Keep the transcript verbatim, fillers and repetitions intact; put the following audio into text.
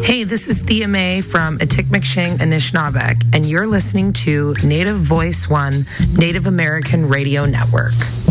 Hey, this is Thea May from Atikameksheng, Anishinaabeg, and you're listening to Native Voice One, Native American Radio Network.